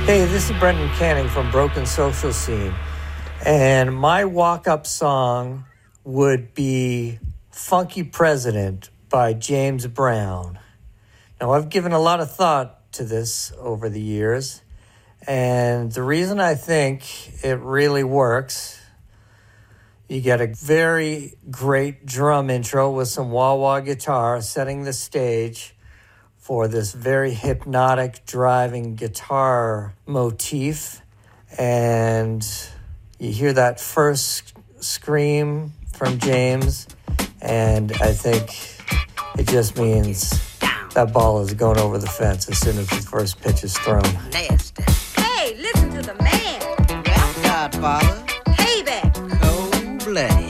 Hey, this is Brendan Canning from Broken Social Scene, and my walk-up song would be Funky President by James Brown. Now, I've given a lot of thought to this over the years, and the reason I think it really works, you get a very great drum intro with some wah-wah guitar setting the stage for this very hypnotic driving guitar motif. And you hear that first scream from James, and I think it just means that ball is going over the fence as soon as the first pitch is thrown. Nasty. Hey, listen to the man. Rap Godfather. Payback. Cold-blooded.